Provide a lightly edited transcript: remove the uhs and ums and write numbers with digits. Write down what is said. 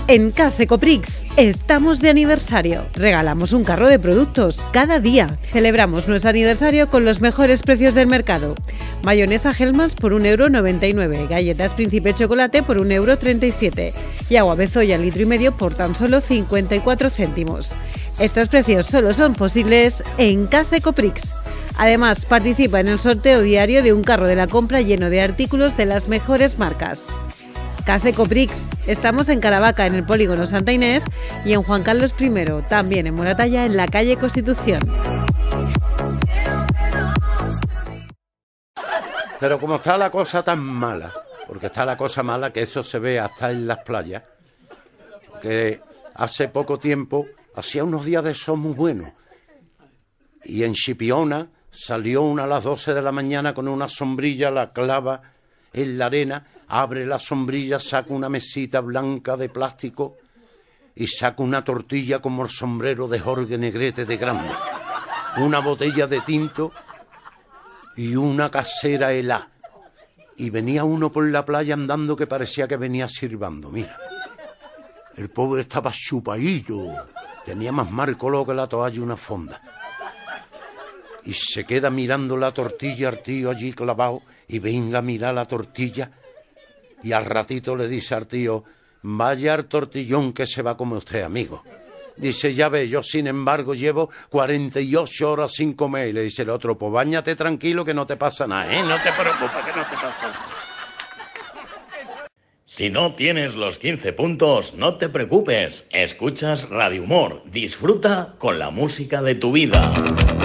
En Case Coprix estamos de aniversario. Regalamos un carro de productos cada día. Celebramos nuestro aniversario con los mejores precios del mercado. Mayonesa Hellmann's por 1,99 €, galletas Príncipe Chocolate por 1,37 € y agua Bezoya litro y medio por tan solo 54 céntimos. Estos precios solo son posibles en Case Coprix. Además, participa en el sorteo diario de un carro de la compra lleno de artículos de las mejores marcas. Case Coprix. Estamos en Caravaca, en el Polígono Santa Inés, y en Juan Carlos I, también en Moratalla, en la calle Constitución. Pero como está la cosa tan mala, porque está la cosa mala que eso se ve hasta en las playas, que hace poco tiempo, hacía unos días de sol muy buenos, y en Chipiona salió una a las 12 de la mañana con una sombrilla, la clava en la arena, abre la sombrilla, saca una mesita blanca de plástico y saca una tortilla como el sombrero de Jorge Negrete de grande, una botella de tinto y una casera helá. Y venía uno por la playa andando que parecía que venía silbando, mira. El pobre estaba chupadito, tenía más marco que la toalla una fonda. Y se queda mirando la tortilla al tío allí clavado, y venga a mirar la tortilla, y al ratito le dice al tío: vaya al tortillón que se va a comer usted, amigo. Dice: ya ve, yo sin embargo llevo 48 horas sin comer. Y le dice el otro: pues báñate tranquilo que no te pasa nada, no te preocupes que no te pasa nada. Si no tienes los 15 puntos, no te preocupes. Escuchas Radio Humor. Disfruta con la música de tu vida.